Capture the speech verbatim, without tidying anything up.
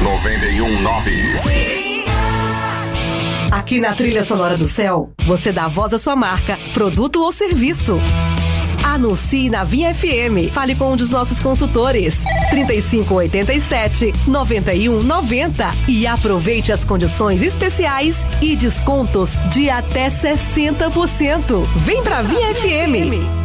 noventa e um nove. Aqui na Trilha Sonora do Céu, você dá voz à sua marca, produto ou serviço. Anuncie na Vinha F M. Fale com um dos nossos consultores. trinta e cinco, oitenta e sete, noventa e um, noventa. E aproveite as condições especiais e descontos de até sessenta por cento. Vem pra Vinha F M.